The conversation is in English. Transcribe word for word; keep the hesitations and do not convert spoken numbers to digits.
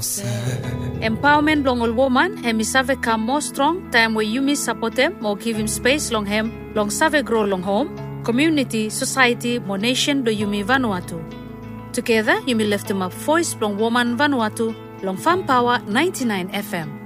Empowerment long all woman and mi save come more strong time where you mi support them or give him space long him long save grow long home community society mo nation do you mi Vanuatu. Together you mi lift him up voice long woman Vanuatu long Farm Power ninety-nine F M.